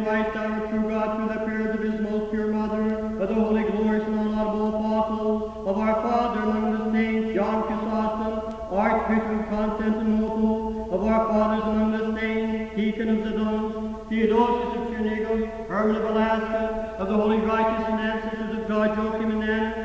Christ, our true God, through the prayers of his most pure mother, of the holy, glorious, and unlaudable apostles, of our Father among the saints, John Chrysostom, Archbishop of Constantinople, of our fathers among the saints, Deacon of Zidon, Theodosius of Chernigoff, Herman of Alaska, of the holy, righteous, and ancestors of God, Joachim and Anna,